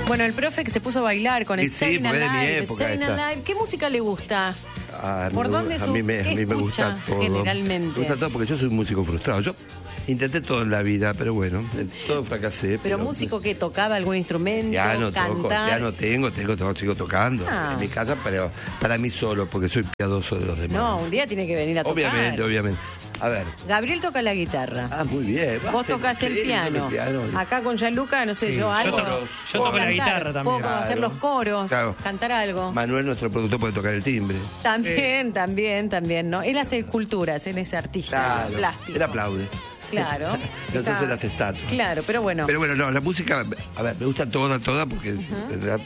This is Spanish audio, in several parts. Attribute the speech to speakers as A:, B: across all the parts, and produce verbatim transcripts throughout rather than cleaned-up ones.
A: Bueno, el profe que se puso a bailar con
B: Sí,
A: el
B: sí,
A: Saturday
B: porque es de mi
A: Night Live,
B: época
A: Saturday
B: esta.
A: Night Live. ¿Qué música le gusta?
B: Ah,
A: ¿Por
B: me-
A: dónde
B: a
A: su-
B: mí me, a
A: qué
B: mí me gusta
A: escucha
B: todo.
A: generalmente?
B: Me gusta todo porque yo soy un músico frustrado. Yo intenté todo en la vida, pero bueno, en todo fracasé.
A: ¿Pero músico que tocaba algún instrumento,
B: Piano toco,
A: cantar?
B: piano tengo, tengo, tengo, sigo tocando
A: Ah.
B: en mi casa, pero para mí solo, porque soy piadoso de los demás.
A: No, un día tiene que venir a tocar.
B: Obviamente, obviamente. A ver.
A: Gabriel toca la guitarra.
B: Ah, muy bien.
A: Vos
B: Va,
A: tocás
B: sí,
A: el
B: toco
A: piano.
B: piano.
A: Acá con Gianluca, no sé
C: Sí,
A: yo,
C: yo
A: algo.
C: toco- yo
A: Puedo
C: toco la
A: cantar,
C: guitarra también.
A: Puedo
B: Claro.
A: hacer los coros,
B: Claro.
A: cantar algo.
B: Manuel, nuestro productor, puede tocar el timbre.
A: También, también, también, ¿no? Él hace esculturas, él es artista
B: Claro.
A: plástico.
B: Él aplaude.
A: Claro.
B: Entonces
A: Está-
B: él hace estatuas.
A: Claro, pero bueno.
B: Pero bueno, no, la música, a ver, me gusta toda, toda, porque. en realidad,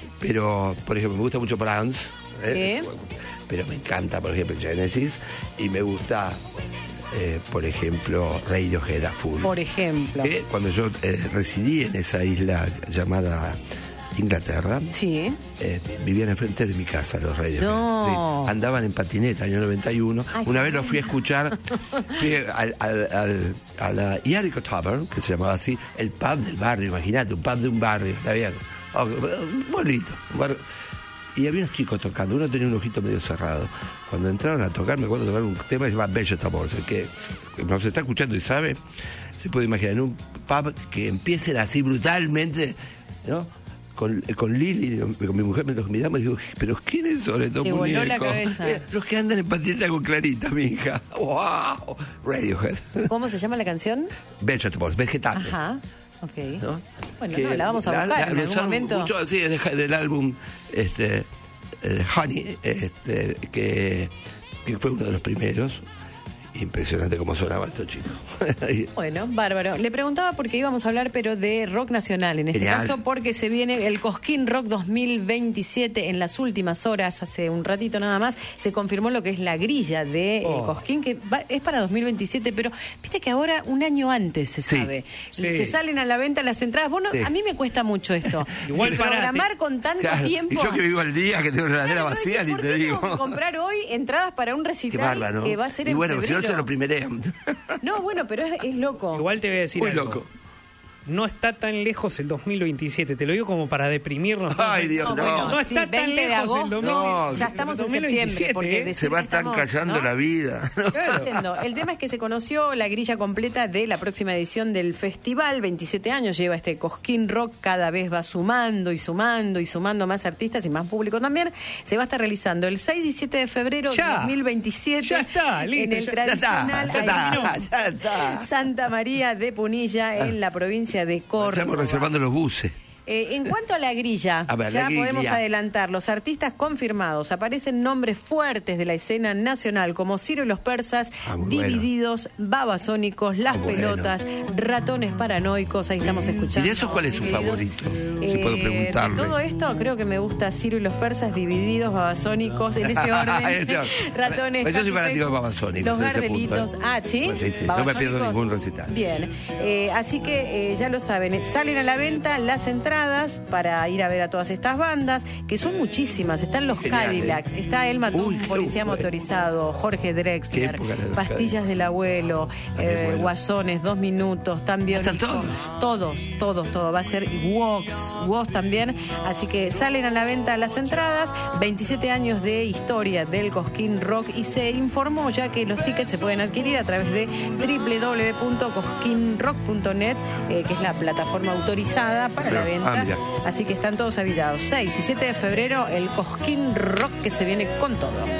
B: pero, por ejemplo, me gusta mucho Brahms. ¿eh?
A: Sí.
B: Pero me encanta, por ejemplo, Genesis. Y me gusta, eh, por ejemplo, Radiohead a full.
A: Por ejemplo.
B: Que cuando yo eh, residí en esa isla llamada Inglaterra,
A: Sí.
B: eh, vivían enfrente de mi casa los Radiohead.
A: No.
B: Sí, andaban en patineta, año noventa y uno.
A: Ay,
B: Una
A: qué
B: vez los fui a escuchar, fui al, al, al- a la Jericho Tavern, que se llamaba así, el pub del barrio, imagínate, un pub de un barrio, ¿está bien? Oh, bonito, un barrio. Y había unos chicos tocando, uno tenía un ojito medio cerrado. Cuando entraron a tocar, me acuerdo de tocar un tema que se llama Vegetables, el que nos está escuchando y sabe, se puede imaginar en un pub que empiecen así brutalmente, ¿no? Con, con Lili, con mi mujer, nos miramos y digo, pero ¿quiénes son estos
A: Te voló la
B: muñecos?
A: cabeza.
B: Eh, Los que andan en patineta con Clarita, mi hija. ¡Wow! Radiohead.
A: ¿Cómo se llama la canción?
B: Vegetables, vegetales.
A: Ajá. Ok.
B: ¿No?
A: Bueno,
B: Que
A: no, la vamos a
B: la-
A: buscar
B: la-
A: en
B: lo
A: algún
B: usaron
A: momento.
B: mucho, sí, es de- del álbum este, eh, Honey, este, que, que fue uno de los primeros. Impresionante cómo sonaban estos chicos.
A: Bueno, bárbaro. Le preguntaba porque íbamos a hablar, pero de rock nacional, en este
B: Genial.
A: caso, porque se viene el Cosquín Rock dos mil veintisiete en las últimas horas, hace un ratito nada más, se confirmó lo que es la grilla de
C: Oh.
A: el Cosquín, que va- es para dos mil veintisiete, pero viste que ahora un año antes se
B: Sí.
A: sabe.
C: Sí.
A: Se salen a la venta las entradas. Vos no-
B: Sí.
A: A mí me cuesta mucho esto.
C: Igual
A: Y
C: parate.
A: programar con tanto
B: Claro,
A: tiempo.
B: y yo que vivo al día, que tengo una heladera
A: Claro,
B: vacía,
A: ¿por
B: ni
A: qué
B: te
A: tengo
B: digo.
A: que comprar hoy entradas para un
B: Qué
A: recital
B: bárbaro.
A: que va a ser
B: Y
A: en
B: bueno, si no
A: febrero?
B: se lo primerean.
A: No, bueno, pero es, es loco.
C: Igual te voy a decir
B: Muy
C: algo.
B: loco.
C: No está tan lejos el dos mil veintisiete. Te lo digo como para deprimirnos.
B: Ay, Dios, no.
A: bueno,
C: No
A: sí,
C: está tan
A: veinte de
C: lejos el
A: agosto,
C: dos mil
B: No,
A: ya estamos en
C: dos mil
A: septiembre,
C: veintisiete,
A: porque
C: ¿eh?
A: de-
B: Se va a estar
A: estamos,
B: callando
A: ¿no?
B: la vida.
C: Claro.
A: Entiendo. El tema es que se conoció la grilla completa de la próxima edición del festival. veintisiete años lleva este Cosquín Rock, cada vez va sumando y sumando y sumando más artistas y más público también. Se va a estar realizando el seis y siete de febrero de
C: Ya.
A: dos mil veintisiete
C: Ya está, listo,
A: en el
C: ya-
B: Ya está,
A: tradicional
B: ya está,
A: Arenal
B: ya está.
A: Santa María de Punilla en la provincia de Córdoba.
B: Estamos reservando los buses.
A: Eh, en cuanto a la grilla,
B: A ver,
A: ya
B: la grilla.
A: podemos adelantar, los artistas confirmados, aparecen nombres fuertes de la escena nacional, como Ciro y los Persas,
B: Ah, muy
A: Divididos, Babasónicos, Las
B: Ah, bueno.
A: Pelotas, Ratones Paranoicos, ahí estamos escuchando.
B: ¿Y de esos cuál es su
A: Divididos.
B: favorito? Si puedo
A: Eh,
B: preguntarle.
A: de todo esto, creo que me gusta Ciro y los Persas, Divididos, Babasónicos, en ese orden.
B: Ese orden.
A: Ratones.
B: Yo soy
A: Casi
B: fanático de
A: Secos,
B: Babasónicos,
A: Los
B: de ese
A: Gardelitos.
B: punto, ¿eh?
A: Ah, ¿sí?
B: Pues sí, sí, no me pierdo
A: Babasónicos.
B: ningún recital.
A: Bien, eh, así que eh, ya lo saben, eh, salen a la venta las entradas para ir a ver a todas estas bandas, que son muchísimas. Están los
B: Genial,
A: Cadillacs,
B: ¿eh?
A: está El Matón,
B: Uy, qué
A: Policía
B: bueno.
A: Motorizado, Jorge
B: Qué
A: Drexler,
B: época la de los
A: Pastillas
B: Cadillacs.
A: del Abuelo,
B: Ah, qué
A: eh,
B: bueno.
A: Guasones, Dos Minutos, También.
B: ¿Están todos?
A: Todos, todos, todos. Va a ser Wox, Wox también. Así que salen a la venta las entradas. veintisiete años de historia del Cosquín Rock y se informó ya que los tickets se pueden adquirir a través de doble u doble u doble u punto cosquín rock punto net, eh, que es la plataforma autorizada para la
B: Pero-
A: venta.
B: ah, mira.
A: Así que están todos habitados. seis y siete de febrero, el Cosquín Rock que se viene con todo.